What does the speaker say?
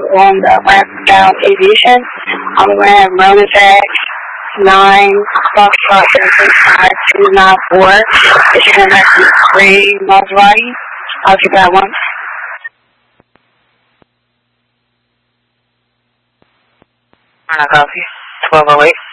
on the Rapidown Aviation. I'm going to have Roman X 9 Foxtrot 5294. It's your going to have the gray Maserati. I'll get that one. I copy. 1208.